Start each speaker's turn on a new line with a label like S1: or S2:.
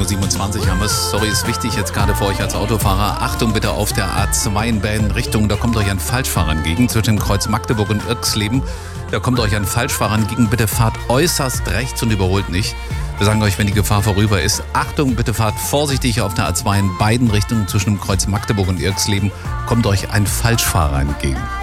S1: 7:27 haben wir es. Sorry, ist wichtig jetzt gerade für euch als Autofahrer. Achtung bitte auf der A2 in beiden Richtungen. Da kommt euch ein Falschfahrer entgegen zwischen dem Kreuz Magdeburg und Irxleben. Da kommt euch ein Falschfahrer entgegen. Bitte fahrt äußerst rechts und überholt nicht. Wir sagen euch, wenn die Gefahr vorüber ist, Achtung, bitte fahrt vorsichtig auf der A2 in beiden Richtungen zwischen dem Kreuz Magdeburg und Irxleben. Kommt euch ein Falschfahrer entgegen.